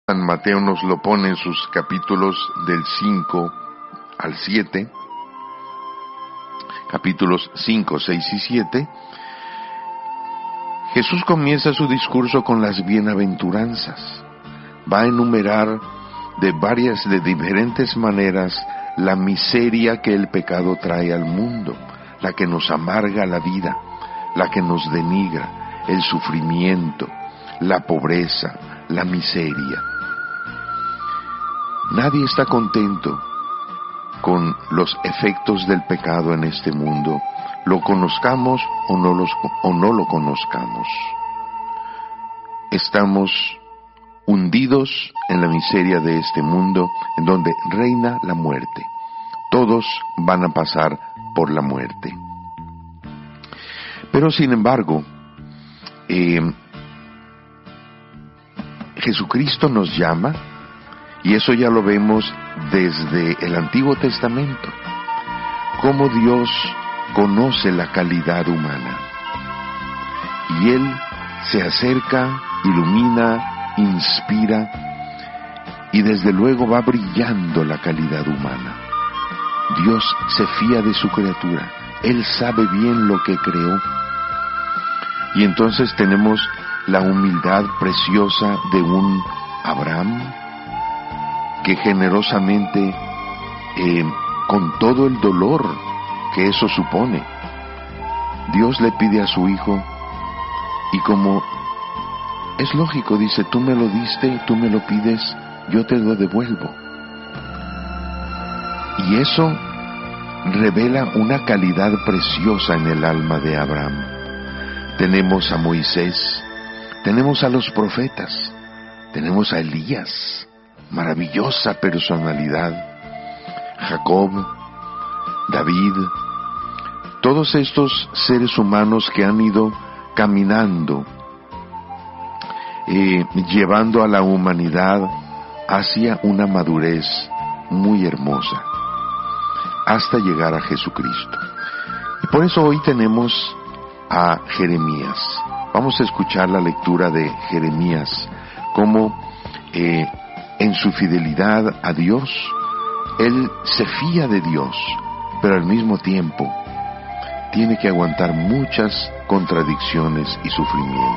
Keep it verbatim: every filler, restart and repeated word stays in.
San Mateo nos lo pone en sus capítulos del cinco al siete, capítulos cinco, seis y siete, Jesús comienza su discurso con las bienaventuranzas. Va a enumerar de varias, de diferentes maneras, la miseria que el pecado trae al mundo, la que nos amarga la vida, la que nos denigra, el sufrimiento, la pobreza, la miseria. Nadie está contento con los efectos del pecado en este mundo, lo conozcamos o no, los, o no lo conozcamos. Estamos hundidos en la miseria de este mundo, en donde reina la muerte. Todos van a pasar por la muerte. Pero sin embargo, eh, Jesucristo nos llama, y eso ya lo vemos desde el Antiguo Testamento, cómo Dios conoce la calidad humana. Y Él se acerca, ilumina, inspira, y desde luego va brillando la calidad humana. Dios se fía de su criatura, Él sabe bien lo que creó. Y entonces tenemos la humildad preciosa de un Abraham, que generosamente, eh, con todo el dolor que eso supone, Dios le pide a su hijo, y como es lógico, dice, tú me lo diste, tú me lo pides, yo te lo devuelvo. Y eso revela una calidad preciosa en el alma de Abraham. Tenemos a Moisés, tenemos a los profetas, tenemos a Elías, maravillosa personalidad, Jacob, David, todos estos seres humanos que han ido caminando, eh, llevando a la humanidad hacia una madurez muy hermosa, hasta llegar a Jesucristo. Y por eso hoy tenemos a Jeremías. Vamos a escuchar la lectura de Jeremías, como eh, en su fidelidad a Dios, él se fía de Dios, pero al mismo tiempo tiene que aguantar muchas contradicciones y sufrimientos.